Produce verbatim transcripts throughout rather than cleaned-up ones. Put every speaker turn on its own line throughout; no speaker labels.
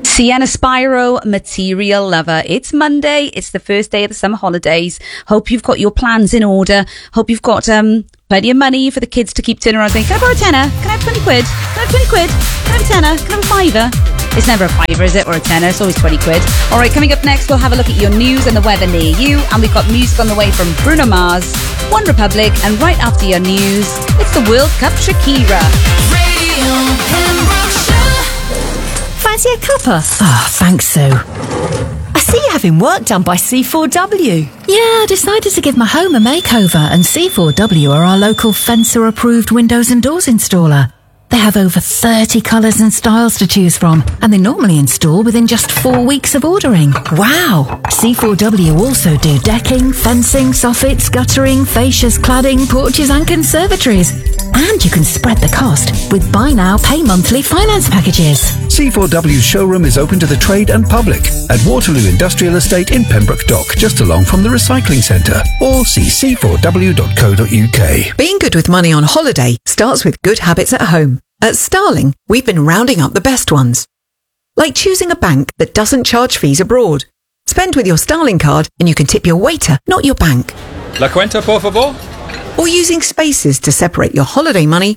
Sienna Spiro, Material Lover. It's Monday. It's the first day of the summer holidays. Hope you've got your plans in order. Hope you've got um plenty of money for the kids to keep turning around saying, can I borrow a tenner? Can I have twenty quid? Can I have twenty quid? Can I have a tenner? Can I have a fiver? It's never a fiver, is it? Or a tenner. It's always twenty quid. All right, coming up next, we'll have a look at your news and the weather near you. And we've got music on the way from Bruno Mars, One Republic, and right after your news, it's the World Cup Shakira. Radio Pembrokeshire.
Fancy a cuppa? Ah, oh, thanks so. I see you're having work done by C four W. Yeah, I decided to give my home a makeover, and C four W are our local Fencer-approved windows and doors installer. They have over thirty colours and styles to choose from, and they normally install within just four weeks of ordering. Wow! C four W also do decking, fencing, soffits, guttering, fascias, cladding, porches and conservatories. And you can spread the cost with buy now, pay monthly finance packages.
C four W's showroom is open to the trade and public at Waterloo Industrial Estate in Pembroke Dock, just along from the recycling centre, or see c four w dot co dot u k.
Being good with money on holiday starts with good habits at home. At Starling, we've been rounding up the best ones. Like choosing a bank that doesn't charge fees abroad. Spend with your Starling card and you can tip your waiter, not your bank.
La cuenta, por favor?
Or using spaces to separate your holiday money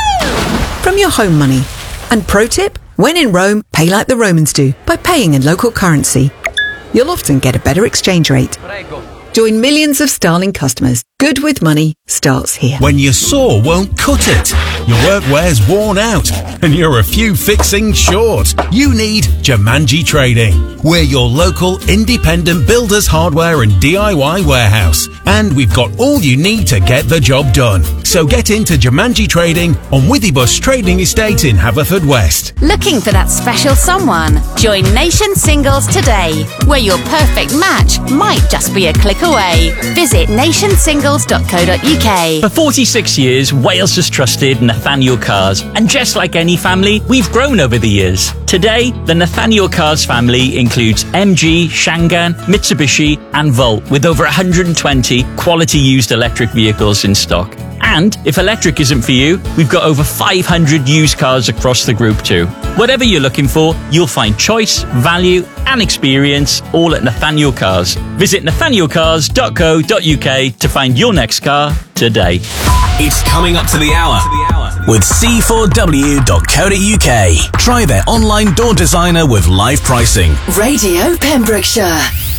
from your home money. And pro tip, when in Rome, pay like the Romans do by paying in local currency. You'll often get a better exchange rate. Join millions of Starling customers. Good with money starts here.
When your saw won't cut it, your workwear's worn out, and you're a few fixings short, you need Jumanji Trading. We're your local independent builders hardware and D I Y warehouse, and we've got all you need to get the job done. So get into Jumanji Trading on Withybush Trading Estate in Haverfordwest.
Looking for that special someone? Join Nation Singles today, where your perfect match might just be a click away. Visit nation singles dot co dot u k.
For forty-six years, Wales has trusted Nathaniel Cars, and just like any family, we've grown over the years. Today, the Nathaniel Cars family includes M G, Shangan, Mitsubishi and Volt, with over one hundred twenty quality used electric vehicles in stock. And if electric isn't for you, we've got over five hundred used cars across the group too. Whatever you're looking for, you'll find choice, value and experience all at Nathaniel Cars. Visit nathaniel cars dot co dot u k to find your next car today.
It's coming up to the hour with c four w dot co dot u k. Try their online door designer with live pricing.
Radio Pembrokeshire.